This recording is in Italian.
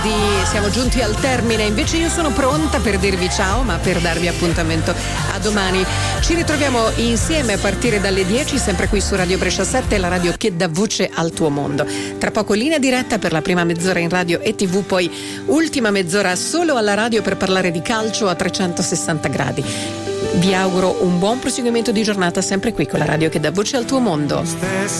Siamo giunti al termine, invece io sono pronta per dirvi ciao, ma per darvi appuntamento a domani. Ci ritroviamo insieme a partire dalle 10, sempre qui su Radio Brescia 7, la radio che dà voce al tuo mondo. Tra poco linea diretta per la prima mezz'ora in radio e TV, poi ultima mezz'ora solo alla radio per parlare di calcio a 360 gradi. Vi auguro un buon proseguimento di giornata sempre qui con la radio che dà voce al tuo mondo.